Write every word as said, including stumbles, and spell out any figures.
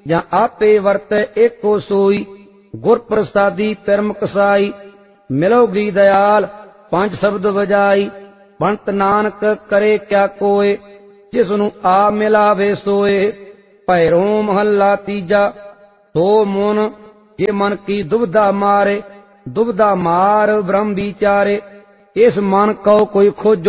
ਜਾਂ ਆਪੇ ਵਰਤੈ ਏਕੋ ਸੋਈ। ਗੁਰ ਪ੍ਰਸਾਦੀ ਪਿਰਮ ਕਸਾਈ, ਮਿਲੋਗੀ ਦਇਆਲ ਪੰਜ ਸ਼ਬਦ ਵਜਾਈ। ਬੰਤ ਨਾਨਕ ਕਰੇ ਕਿਆ ਕੋਇ, ਜਿਸਨੂੰ ਆ ਮਿਲਾਵੇ ਸੋਏ। ਭੈਰੋ ਮਹੱਲਾ ਤੀਜਾ। ਸੋ ਮਨ ਜੇ ਮਨ ਕੀ ਦੁਬਿਧਾ ਮਾਰੇ, ਦੁਬਿਧਾ ਮਾਰ ਬ੍ਰਹਮ ਵਿਚਾਰੇ। ਇਸ ਮਨ ਕਉ ਕੋਈ ਖੋਜ